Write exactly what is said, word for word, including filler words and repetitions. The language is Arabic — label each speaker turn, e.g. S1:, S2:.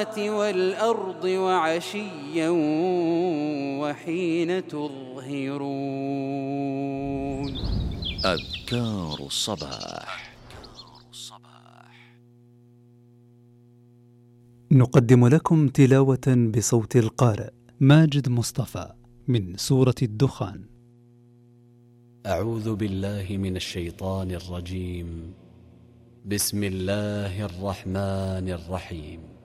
S1: والأرض وعشيا وحين تظهرون.
S2: أذكار الصباح.
S3: نقدم لكم تلاوة بصوت القارئ ماجد مصطفى من سورة الدخان.
S4: أعوذ بالله من الشيطان الرجيم. بسم الله الرحمن الرحيم.